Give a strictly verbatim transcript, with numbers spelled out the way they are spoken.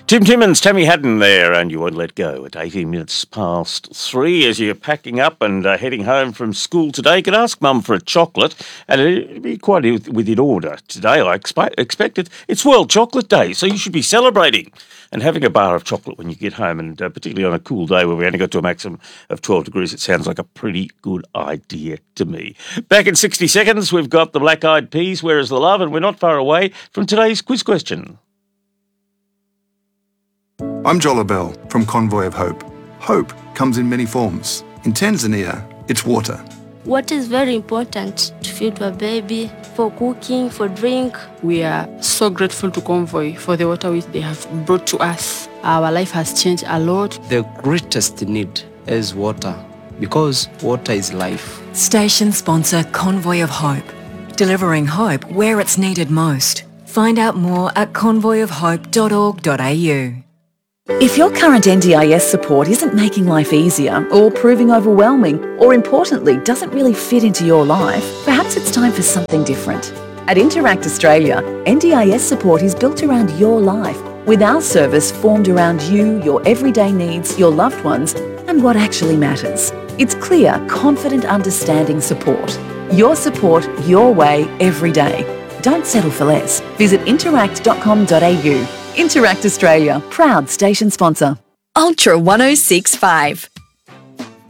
Tim Timmins, Tammy Haddon there, and You Won't Let Go at eighteen minutes past three as you're packing up and uh, heading home from school today. You could ask Mum for a chocolate, and it'd be quite within order. Today, I expe- expect it. It's World Chocolate Day, so you should be celebrating and having a bar of chocolate when you get home, and uh, particularly on a cool day where we only got to a maximum of twelve degrees, it sounds like a pretty good idea to me. Back in sixty seconds, we've got the Black Eyed Peas, Where Is the Love? And we're not far away from today's quiz question. I'm Jola Bell from Convoy of Hope. Hope comes in many forms. In Tanzania, it's water. Water is very important to feed a baby, for cooking, for drink. We are so grateful to Convoy for the water which they have brought to us. Our life has changed a lot. The greatest need is water, because water is life. Station sponsor Convoy of Hope, delivering hope where it's needed most. Find out more at convoy of hope dot org dot a u. If your current N D I S support isn't making life easier or proving overwhelming, or importantly doesn't really fit into your life, perhaps it's time for something different. At Interact Australia, N D I S support is built around your life, with our service formed around you, your everyday needs, your loved ones, and what actually matters. It's clear, confident, understanding support. Your support, your way, every day. Don't settle for less. Visit interact dot com dot a u. Interact Australia, proud station sponsor. Ultra one oh six point five.